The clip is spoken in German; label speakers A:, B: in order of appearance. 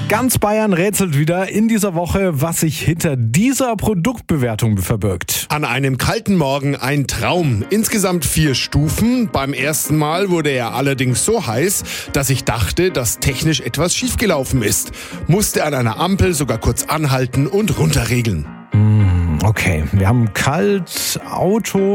A: Ganz Bayern rätselt wieder in dieser Woche, was sich hinter dieser Produktbewertung verbirgt.
B: An einem kalten Morgen ein Traum. Insgesamt 4 Stufen. Beim ersten Mal wurde er allerdings so heiß, dass ich dachte, dass technisch etwas schiefgelaufen ist. Musste an einer Ampel sogar kurz anhalten und runterregeln.
A: Okay, wir haben kalt, Auto,